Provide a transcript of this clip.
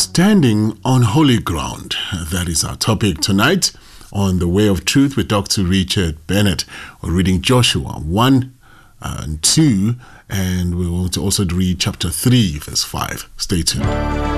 Standing on holy ground. That is our topic tonight on The Way of Truth with Dr. Richard Bennett. We're reading Joshua 1 and 2, and we will also read chapter 3, verse 5. Stay tuned.